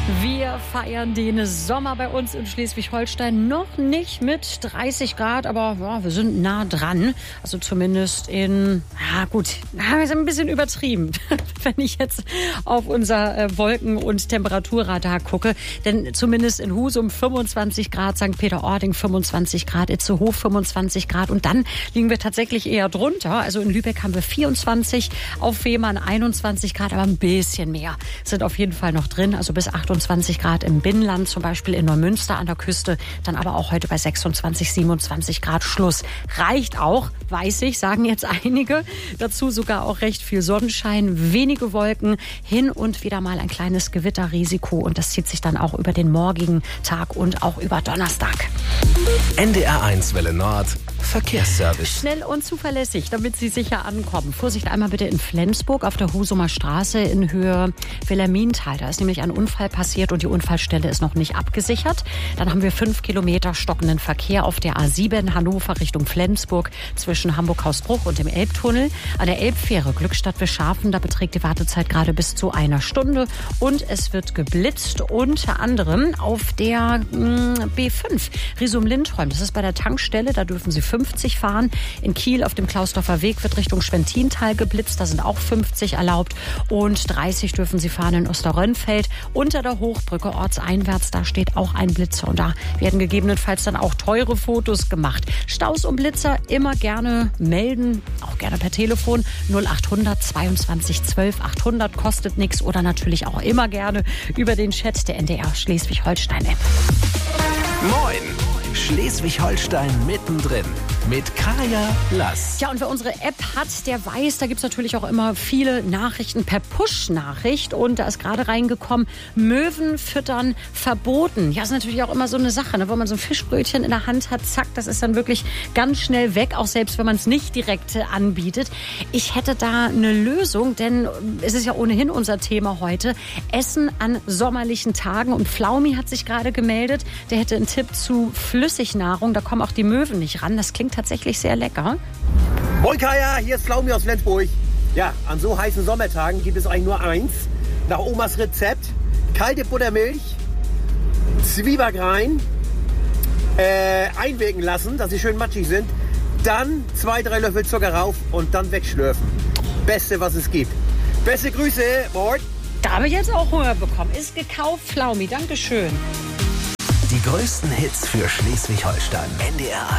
Wir feiern den Sommer bei uns in Schleswig-Holstein noch nicht mit 30 Grad, aber ja, wir sind nah dran. Also zumindest wir sind ein bisschen übertrieben, wenn ich jetzt auf unser Wolken- und Temperaturradar gucke. Denn zumindest in Husum 25 Grad, St. Peter-Ording 25 Grad, Itzehoe 25 Grad und dann liegen wir tatsächlich eher drunter. Also in Lübeck haben wir 24, auf Fehmarn 21 Grad, aber ein bisschen mehr sind auf jeden Fall noch drin. Also bis 28 Grad im Binnenland, zum Beispiel in Neumünster an der Küste, dann aber auch heute bei 26, 27 Grad Schluss. Reicht auch, weiß ich, sagen jetzt einige. Dazu sogar auch recht viel Sonnenschein, wenige Wolken, hin und wieder mal ein kleines Gewitterrisiko und das zieht sich dann auch über den morgigen Tag und auch über Donnerstag. NDR1 Welle Nord, Verkehrsservice. Schnell und zuverlässig, damit Sie sicher ankommen. Vorsicht einmal bitte in Flensburg auf der Husumer Straße in Höhe Wilhelmintal. Da ist nämlich ein Unfall passiert und die Unfallstelle ist noch nicht abgesichert. Dann haben wir 5 Kilometer stockenden Verkehr auf der A7 Hannover Richtung Flensburg zwischen Hamburg-Hausbruch und dem Elbtunnel. An der Elbfähre Glückstadt-Wischhafen, da beträgt die Wartezeit gerade bis zu 1 Stunde. Und es wird geblitzt, unter anderem auf der B5 Risum-Lindholm. Das ist bei der Tankstelle, da dürfen Sie 50 fahren. In Kiel auf dem Klausdorfer Weg wird Richtung Schwentintal geblitzt, da sind auch 50 erlaubt. Und 30 dürfen Sie fahren in Osterrönfeld. Unter der Hochbrücke ortseinwärts, da steht auch ein Blitzer. Und da werden gegebenenfalls dann auch teure Fotos gemacht. Staus und Blitzer immer gerne melden, auch gerne per Telefon 0800 22 12 800, kostet nichts oder natürlich auch immer gerne über den Chat der NDR Schleswig-Holstein-App. Moin! Schleswig-Holstein mittendrin mit Kaya Lass. Ja, und wer unsere App hat, der weiß, da gibt es natürlich auch immer viele Nachrichten per Push-Nachricht. Und da ist gerade reingekommen, Möwen füttern verboten. Ja, ist natürlich auch immer so eine Sache, ne? Wenn man so ein Fischbrötchen in der Hand hat, zack, das ist dann wirklich ganz schnell weg, auch selbst wenn man es nicht direkt anbietet. Ich hätte da eine Lösung, denn es ist ja ohnehin unser Thema heute. Essen an sommerlichen Tagen. Und Flaumi hat sich gerade gemeldet, der hätte einen Tipp zu Flüssignahrung. Da kommen auch die Möwen nicht ran. Das klingt tatsächlich sehr lecker. Moin Kaya, hier ist Flaumi aus Flensburg. Ja, an so heißen Sommertagen gibt es eigentlich nur eins. Nach Omas Rezept. Kalte Buttermilch, Zwieback rein, einwirken lassen, dass sie schön matschig sind. Dann 2-3 Löffel Zucker rauf und dann wegschlürfen. Beste, was es gibt. Beste Grüße, Mord. Da habe ich jetzt auch Hunger bekommen. Ist gekauft, Flaumi. Dankeschön. Die größten Hits für Schleswig-Holstein. NDR